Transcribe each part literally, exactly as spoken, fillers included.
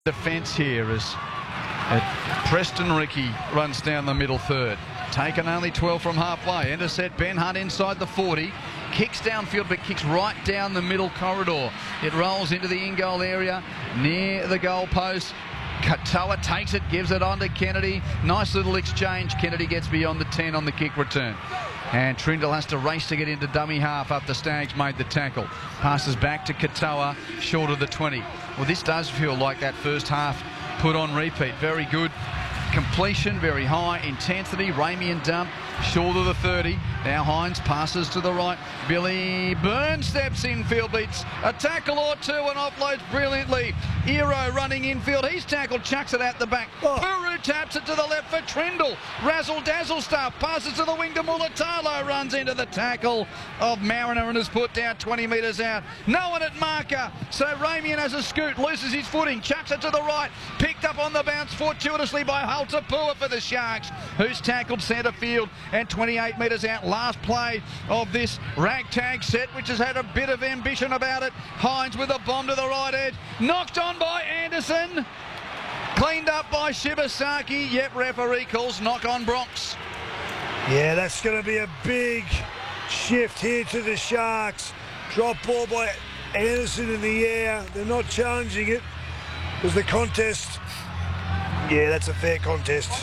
Defence here as uh, Preston Ricky runs down the middle third. Taken only twelve from halfway. Intercept Ben Hunt inside the forty. Kicks downfield but kicks right down the middle corridor. It rolls into the in-goal area near the goal post. Katoa takes it, gives it on to Kennedy. Nice little exchange. Kennedy gets beyond the ten on the kick return. And Trindle has to race to get into dummy half after Staggs made the tackle. Passes back to Katoa, short of the twenty. Well, this does feel like that first half put on repeat. Very good completion, very high intensity. Ramey and Dump, short of the thirty. Now Hines passes to the right. Billy Byrne steps infield, beats a tackle or two and offloads brilliantly. Ero running infield. He's tackled, chucks it out the back. Oh. Puru taps it to the left for Trindle. Razzle dazzle stuff. Passes to the wing to Mulatalo. Runs into the tackle of Mariner and is put down twenty metres out. No one at marker. So Ramian has a scoot, loses his footing, chucks it to the right. Picked up on the bounce fortuitously by Haltapua for the Sharks, who's tackled centre field and twenty-eight metres out. Last play of this ragtag set, which has had a bit of ambition about it. Hines with a bomb to the right edge. Knocked on by Anderson. Cleaned up by Shibasaki. Yep, referee calls knock on Bronx. Yeah, that's going to be a big shift here to the Sharks. Drop ball by Anderson in the air. They're not challenging it. Was the contest? Yeah, that's a fair contest.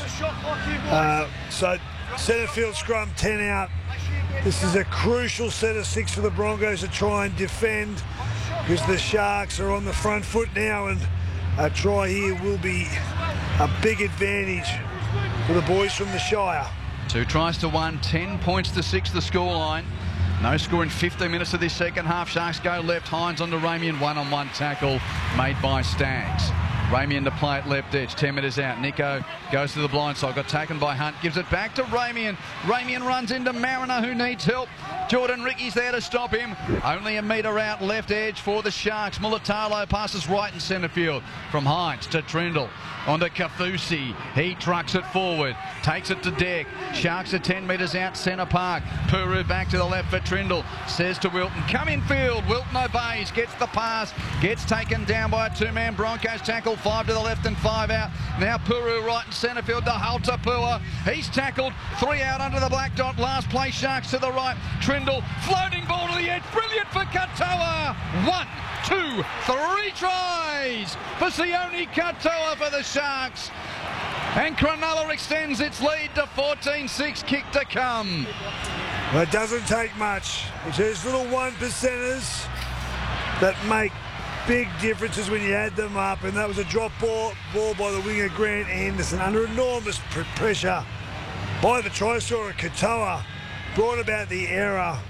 Uh, so centre field scrum, ten out. This is a crucial set of six for the Broncos to try and defend, because the Sharks are on the front foot now, and a try here will be a big advantage for the boys from the Shire. Two tries to one, ten points to six the scoreline. No score in fifteen minutes of this second half. Sharks go left. Hines onto Ramian. One-on-one tackle made by Staggs. Ramian to play at left edge. ten metres out. Nico goes to the blind side. Got taken by Hunt. Gives it back to Ramian. Ramian runs into Mariner, who needs help. Jordan Ricky's there to stop him. Only a metre out left edge for the Sharks. Mulatalo passes right in centre field. From Hines to Trindle. Onto Kafusi. He trucks it forward. Takes it to Deck. Sharks are ten metres out centre park. Puru back to the left for Trindle. Says to Wilton, come in field. Wilton obeys. Gets the pass. Gets taken down by a two-man Broncos tackle. Five to the left and five out. Now Puru right in centre field to Haltapua. He's tackled. Three out under the black dot. Last play Sharks to the right. Trindle. Floating ball to the edge. Brilliant for Katoa. One, two, three tries for Sione Katoa for the Sharks. And Cronulla extends its lead to fourteen six. Kick to come. Well, it doesn't take much. It's those little one percenters that make big differences when you add them up, and that was a drop ball, ball by the winger Grant Anderson under enormous pr pressure by the try scorer Katoa. Brought about the error,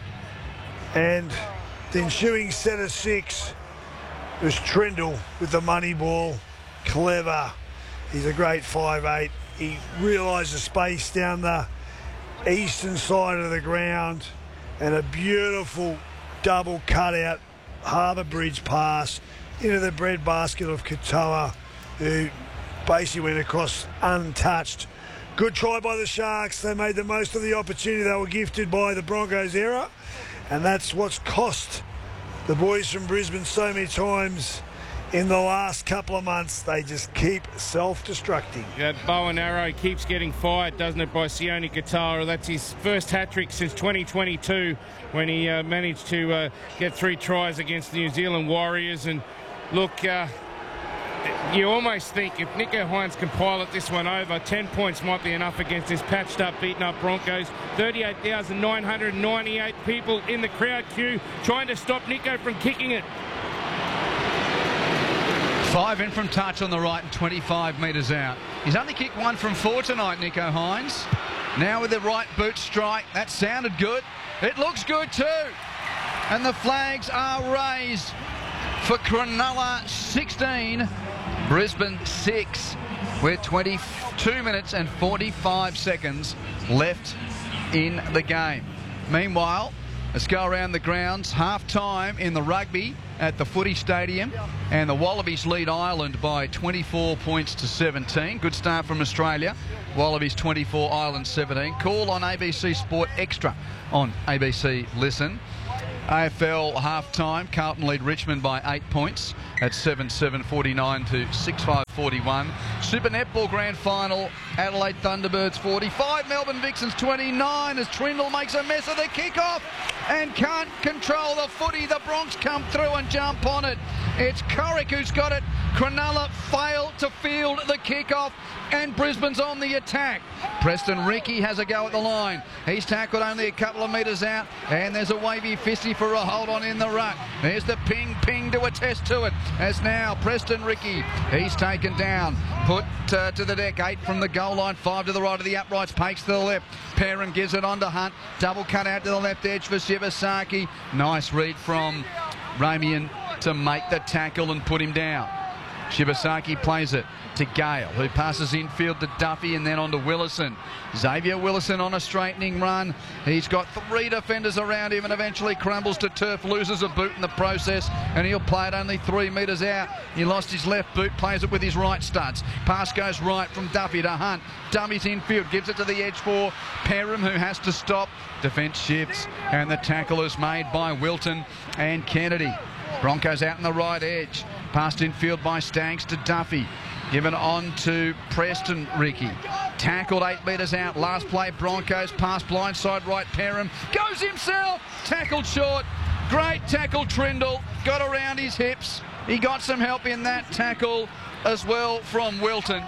and the ensuing set of six was Trindle with the money ball. Clever. He's a great five eight. He realised the space down the eastern side of the ground, and a beautiful double cutout Harbour Bridge pass into the bread basket of Katoa, who basically went across untouched. Good try by the Sharks. They made the most of the opportunity they were gifted by the Broncos era, and that's what's cost the boys from Brisbane so many times in the last couple of months. They just keep self-destructing. That bow and arrow keeps getting fired, doesn't it, by Sione Katoa? That's his first hat-trick since twenty twenty-two, when he uh, managed to uh, get three tries against the New Zealand Warriors. And look, uh, you almost think if Nicho Hynes can pilot this one over, ten points might be enough against this patched-up, beaten-up Broncos. thirty-eight thousand nine hundred ninety-eight people in the crowd queue trying to stop Nicho from kicking it. Five in from touch on the right and twenty-five metres out. He's only kicked one from four tonight, Nicho Hynes. Now with the right boot strike. That sounded good. It looks good too. And the flags are raised for Cronulla sixteen, Brisbane six, with twenty-two minutes and forty-five seconds left in the game. Meanwhile, let's go around the grounds. Half time in the rugby at the Footy Stadium, and the Wallabies lead Ireland by twenty-four points to seventeen. Good start from Australia. Wallabies twenty-four, Ireland seventeen. Call on A B C Sport Extra on A B C Listen. A F L half-time. Carlton lead Richmond by eight points at seven seven forty-nine to six five forty-one. Super Netball Grand Final. Adelaide Thunderbirds forty-five. Melbourne Vixens twenty-nine as Trindle makes a mess of the kickoff and can't control the footy. The Bronx come through and jump on it. It's Corrick who's got it. Cronulla fail to field the kickoff and Brisbane's on the attack. Preston Ricky has a go at the line. He's tackled only a couple of metres out and there's a wavy fisty for a hold on in the ruck. There's the ping ping to attest to it as now Preston Ricky, he's taken down, put uh, to the deck, eight from the goal line, five to the right of the uprights, Pakes to the left. Perham gives it on to Hunt, double cut out to the left edge for Shibasaki. Nice read from Ramian to make the tackle and put him down. Shibasaki plays it to Gale, who passes infield to Duffy and then on to Willison. Xavier Willison on a straightening run. He's got three defenders around him and eventually crumbles to turf, loses a boot in the process, and he'll play it only three metres out. He lost his left boot, plays it with his right studs. Pass goes right from Duffy to Hunt. Dummies infield, gives it to the edge for Perham, who has to stop. Defence shifts, and the tackle is made by Wilton and Kennedy. Broncos out in the right edge. Passed infield by Staggs to Duffy. Given on to Preston Ricky. Tackled eight metres out. Last play Broncos. Pass blindside right. Perham goes himself. Tackled short. Great tackle Trindle. Got around his hips. He got some help in that tackle as well from Wilton.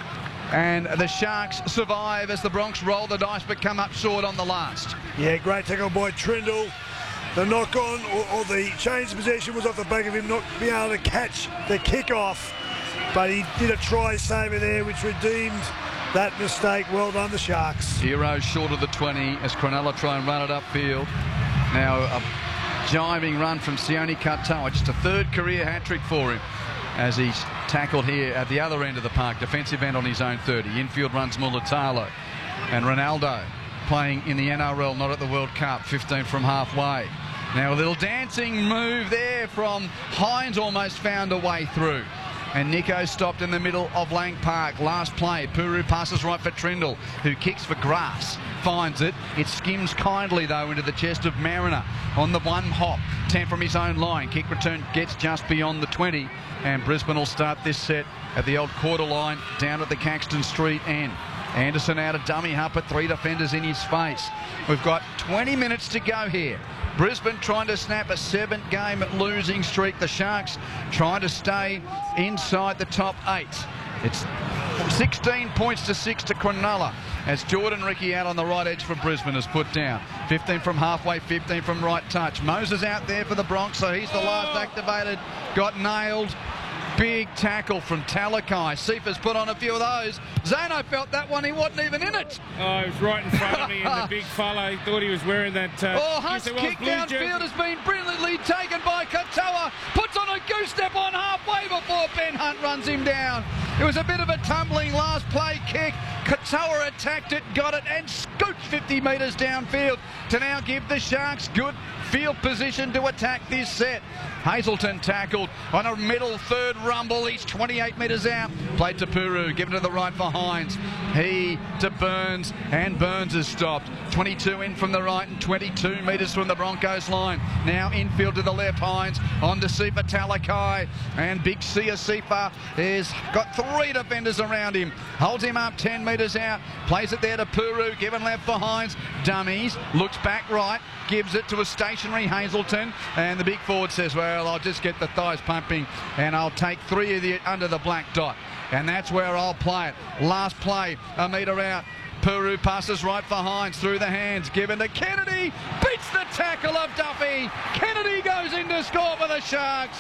And the Sharks survive as the Bronx roll the dice but come up short on the last. Yeah, great tackle by Trindle. The knock on or, or the change of possession was off the back of him not being able to catch the kick-off. But he did a try saver there which redeemed that mistake. Well done, the Sharks. Heroes short of the twenty as Cronulla try and run it upfield. Now a jiving run from Sione Katoa, just a third career hat-trick for him as he's tackled here at the other end of the park. Defensive end on his own thirty. Infield runs Mulatalo. And Ronaldo playing in the N R L, not at the World Cup, fifteen from halfway. Now a little dancing move there from Hines, almost found a way through. And Nico stopped in the middle of Lang Park. Last play, Puru passes right for Trindle, who kicks for grass. Finds it. It skims kindly, though, into the chest of Mariner on the one hop. ten from his own line. Kick return gets just beyond the twenty. And Brisbane will start this set at the old quarter line down at the Caxton Street end. Anderson out of dummy half, but three defenders in his face. We've got twenty minutes to go here. Brisbane trying to snap a seven-game losing streak. The Sharks trying to stay inside the top eight. It's sixteen points to six to Cronulla as Jordan Ricky out on the right edge for Brisbane is put down. fifteen from halfway, fifteen from right touch. Moses out there for the Bronx, so he's the last activated. Got nailed. Big tackle from Talakai. Cephas put on a few of those. Zano felt that one, he wasn't even in it. Oh, he was right in front of me, and the big fella, he thought he was wearing that. Uh, oh, Hunt's kick downfield has been brilliantly taken by Katoa. Puts on a goose step on halfway before Ben Hunt runs him down. It was a bit of a tumbling last play kick. Katoa attacked it, got it, and scooped fifty metres downfield to now give the Sharks good field position to attack this set. Hazelton tackled on a middle third rumble. He's twenty-eight metres out. Played to Puru, given to the right for Hines. He to Burns, and Burns is stopped. twenty-two in from the right and twenty-two metres from the Broncos line. Now infield to the left, Hines on to Sifa Talakai, and Big Sia Sifa has got three defenders around him. Holds him up ten metres out. Plays it there to Puru, given left for Hines. Dummies, looks back right, gives it to a stationary Hazelton, and the big forward says, well, I'll just get the thighs pumping and I'll take three of the under the black dot, and that's where I'll play it. Last play, a metre out. Puru passes right for Hines through the hands, given to Kennedy, beats the tackle of Duffy. Kennedy goes in to score for the Sharks.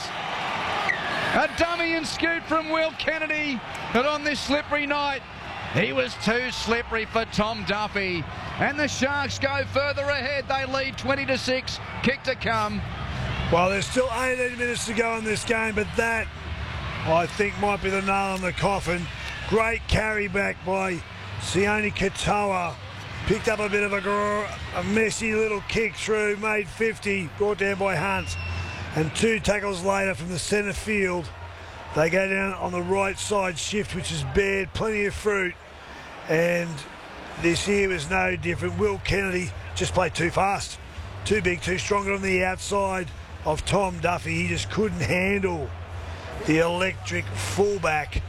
A dummy and scoot from Will Kennedy, but on this slippery night, he was too slippery for Tom Duffy. And the Sharks go further ahead. They lead twenty to six. Kick to come. Well, there's still eighteen minutes to go in this game, but that, I think, might be the nail in the coffin. Great carry back by Sione Katoa. Picked up a bit of a, a messy little kick through, made fifty, brought down by Hunt. And two tackles later from the centre field, they go down on the right side shift, which has bared plenty of fruit. And this year was no different. Will Kennedy just played too fast. too big, too strong on the outside of Tom Duffy. He just couldn't handle the electric fullback